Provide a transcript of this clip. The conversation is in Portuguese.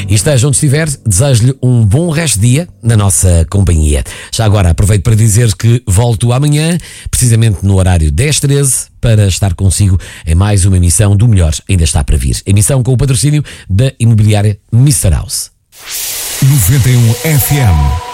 E esteja onde estiver, desejo-lhe um bom resto de dia na nossa companhia. Já agora aproveito para dizer que volto amanhã, precisamente no horário 10:13, para estar consigo em mais uma emissão do Melhor Ainda Está para Vir. Emissão com o patrocínio da imobiliária Mr. House. 91 FM.